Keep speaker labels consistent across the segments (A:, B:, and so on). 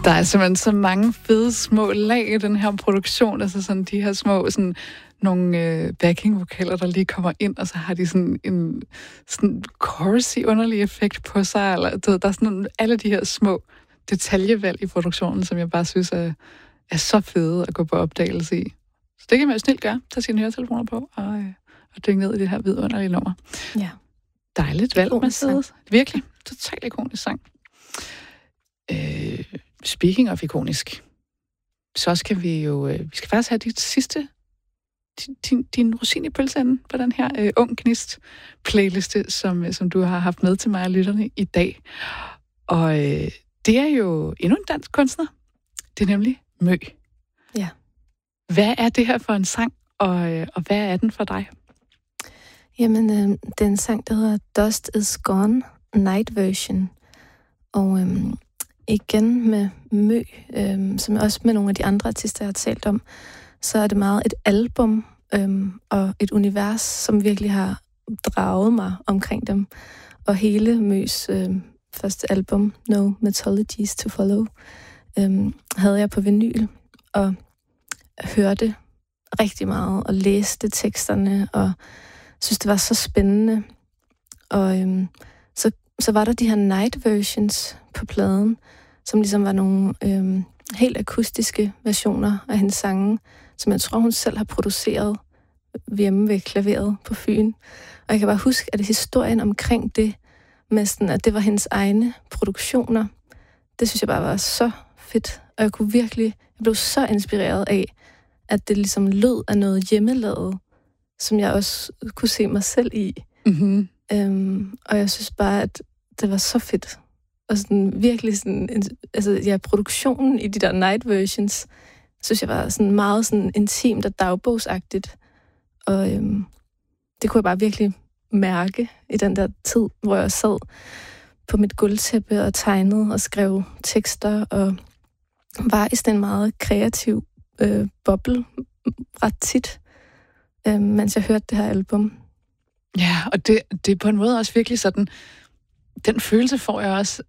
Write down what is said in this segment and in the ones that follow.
A: Der er simpelthen så mange fede små lag i den her produktion, altså sådan de her små sådan nogle backing-vokaler, der lige kommer ind, og så har de sådan en sådan chorusy underlig effekt på sig, eller der er sådan alle de her små detaljevalg i produktionen, som jeg bare synes er så fede at gå på opdagelse i. Så det kan man jo snilt gøre, tage sine høretelefoner på og dykke ned i det her vidunderlige nummer.
B: Ja.
A: Dejligt valg, Mercedes. Virkelig. Totalt ikonisk sang. Speaking of ikonisk, så skal vi jo... vi skal faktisk have dit sidste... Din rosin i pølseenden på den her Ung Gnist playliste, som du har haft med til mig og lytterne i dag. Og det er jo endnu en dansk kunstner. Det er nemlig Mø.
B: Ja.
A: Hvad er det her for en sang, og hvad er den for dig?
B: Jamen, det er en sang, der hedder Dust Is Gone, Night Version. Og igen med Mø, som også med nogle af de andre artister, jeg har talt om, så er det meget et album og et univers, som virkelig har draget mig omkring dem. Og hele Møs første album, No Mythologies to Follow, havde jeg på vinyl og hørte rigtig meget og læste teksterne og synes, det var så spændende. Og så var der de her night versions på pladen, som ligesom var nogle helt akustiske versioner af hendes sange, som jeg tror, hun selv har produceret hjemme ved klaveret på Fyn. Og jeg kan bare huske, at historien omkring det, med sådan, at det var hendes egne produktioner, det synes jeg bare var så fedt. Og jeg blev så inspireret af, at det ligesom lød af noget hjemmelavet, som jeg også kunne se mig selv i. Mm-hmm. Og jeg synes bare, at det var så fedt. Og sådan virkelig sådan, produktionen i de der night versions, synes jeg var sådan meget sådan intimt og dagbogsagtigt. Og det kunne jeg bare virkelig mærke i den der tid, hvor jeg sad på mit gulvtæppe og tegnede og skrev tekster og var i sådan en meget kreativ boble ret tit, mens jeg hørte det her album.
A: Ja, og det er på en måde også virkelig sådan, den følelse får jeg også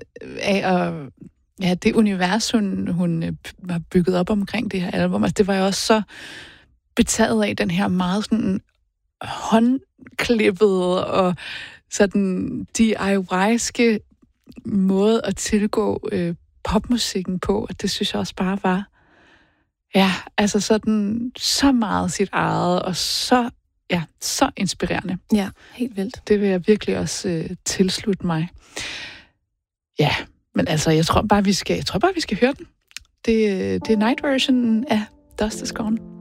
A: af at det univers, hun har bygget op omkring det her album. Altså, det var jeg også så betaget af, den her meget sådan håndklippede og sådan DIY-ske måde at tilgå popmusikken på, og det synes jeg også bare var, ja, altså sådan så meget sit eget, og så inspirerende.
B: Ja, helt vildt.
A: Det vil jeg virkelig også tilslutte mig. Ja, men altså, jeg tror bare, vi skal høre den. Det er night version af Dust Is Gone.